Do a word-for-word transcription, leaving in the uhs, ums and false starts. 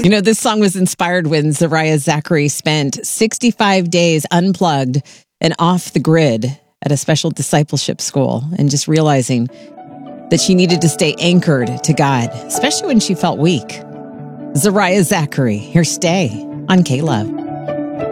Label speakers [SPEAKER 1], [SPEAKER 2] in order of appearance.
[SPEAKER 1] You know, this song was inspired when Zariah Zachary spent sixty-five days unplugged and off the grid at a special discipleship school, and just realizing that she needed to stay anchored to God, especially when she felt weak. Zariah Zachary, here, Stay on K-Love.